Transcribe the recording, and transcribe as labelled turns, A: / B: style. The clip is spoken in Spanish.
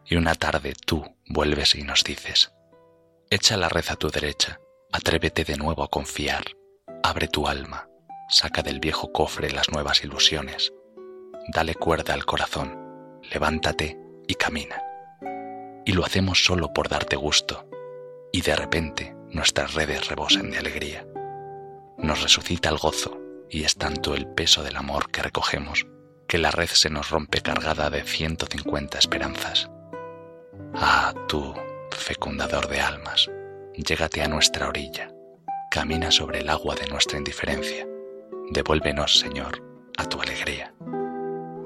A: Y una tarde tú vuelves y nos dices: echa la red a tu derecha, atrévete de nuevo a confiar, abre tu alma, saca del viejo cofre las nuevas ilusiones, dale cuerda al corazón, levántate y camina. Y lo hacemos solo por darte gusto, y de repente nuestras redes rebosan de alegría. Nos resucita el gozo, y es tanto el peso del amor que recogemos, que la red se nos rompe cargada de 150 esperanzas. Ah, tú, fecundador de almas, llégate a nuestra orilla, camina sobre el agua de nuestra indiferencia, devuélvenos, Señor, a tu alegría.